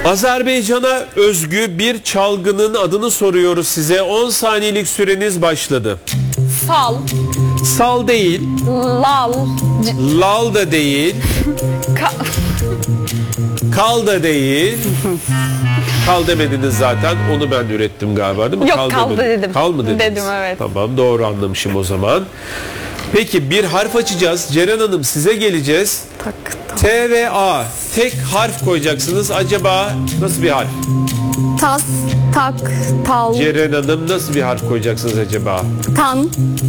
Azerbaycan'a özgü bir çalgının adını soruyoruz size. 10 saniyelik süreniz başladı. Sal. Sal değil. Lal. Lal da değil. Kal da değil. Kal demediniz zaten. Onu ben ürettim galiba, değil mi? Yok, kal dedim. Kal mı dediniz? Dedim, evet. Tamam, doğru anlamışım o zaman. Peki bir harf açacağız. Ceren Hanım, size geleceğiz. T ve A. Tek harf koyacaksınız. Acaba nasıl bir harf? Tas, tak, tal, Ceren Hanım, nasıl bir harf koyacaksınız acaba? tan,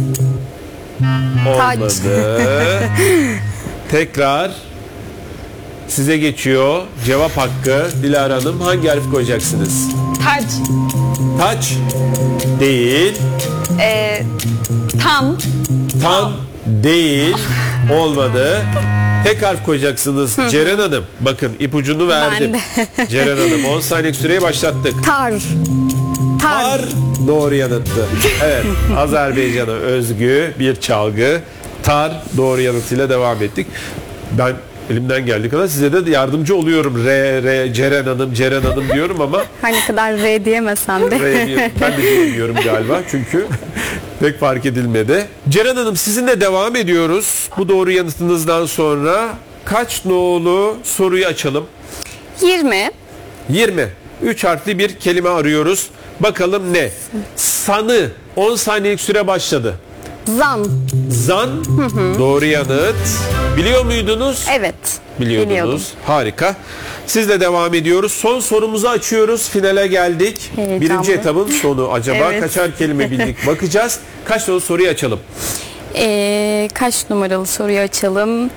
Olmadı. Tekrar size geçiyor. Cevap hakkı. Dilara Hanım, hangi harf koyacaksınız? Taç. Taç değil. Tam. Tan değil. Olmadı. Tek harf koyacaksınız. Ceren Hanım, bakın ipucunu verdim. Ceren Hanım, 10 saniyelik süreyi başlattık. tar, Tar doğru yanıttı. Evet, Azerbaycan'a özgü bir çalgı. Tar doğru yanıtıyla devam ettik. Ben elimden geldiği kadar size de yardımcı oluyorum. Ceren Hanım diyorum ama her ne kadar R diyemesem de. ben de diyemiyorum galiba çünkü pek fark edilmedi. Ceren Hanım, sizinle devam ediyoruz. Bu doğru yanıtınızdan sonra kaç nolu soruyu açalım? 20, 20. 3 harfli bir kelime arıyoruz. Bakalım ne? Sanı. 10 saniyelik süre başladı. zan, Zan. Doğru yanıt. Biliyor muydunuz? evet. Biliyordunuz. Biliyordum. Harika. Sizle devam ediyoruz. Son sorumuzu açıyoruz. Finale geldik. Heyecanlı. Birinci etabın sonu. Acaba Evet. kaçar kelime bildik? Bakacağız. Kaç nolu soruyu açalım? Kaç numaralı soruyu açalım?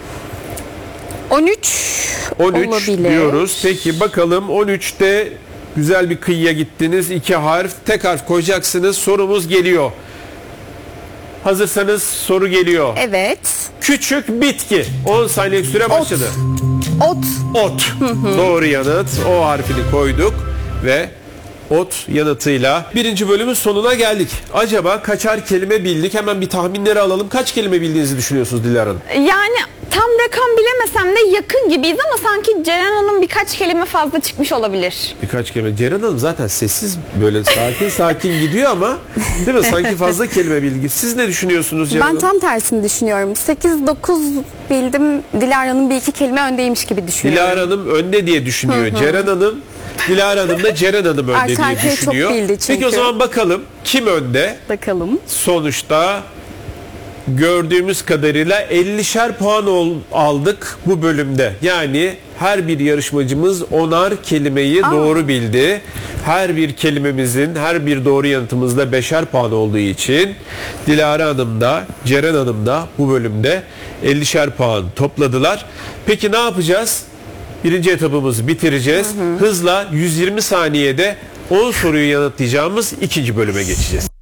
13 13 olabilir. diyoruz. Peki bakalım, 13'te güzel bir kıyıya gittiniz. 2 harf, tek harf koyacaksınız. Sorumuz geliyor. Hazırsanız soru geliyor. Evet. Küçük bitki. 10 saniyelik süre başladı. Ot, Ot. Doğru yanıt. O harfini koyduk ve ot yanıtıyla birinci bölümün sonuna geldik. Acaba kaçar kelime bildik? Hemen bir tahminleri alalım. Kaç kelime bildiğinizi düşünüyorsunuz Dilara Hanım? Yani tam rakam bilemesem de yakın gibiyiz ama sanki Ceren Hanım birkaç kelime fazla çıkmış olabilir. Birkaç kelime. Ceren Hanım zaten sessiz, böyle sakin gidiyor ama değil mi? Sanki fazla kelime bilgi. Siz ne düşünüyorsunuz Ceren ben Hanım? tam tersini düşünüyorum. 8-9 bildim. Dilara'nın bir iki kelime öndeymiş gibi düşünüyorum. Dilara Hanım önde diye düşünüyor. Ceren Hanım, Dilara Hanım da Ceren Hanım önde diye Arka çok düşünüyor. bildi çünkü. Peki o zaman bakalım kim önde? Bakalım. Sonuçta gördüğümüz kadarıyla 50'şer puan aldık bu bölümde. Yani her bir yarışmacımız 10'ar kelimeyi doğru bildi. Her bir kelimemizin, her bir doğru yanıtımızda 5'er puan olduğu için Dilara Hanım da Ceren Hanım da bu bölümde 50'şer puan topladılar. Peki ne yapacağız? Birinci etapımızı bitireceğiz. Hızla 120 saniyede 10 soruyu yanıtlayacağımız ikinci bölüme geçeceğiz.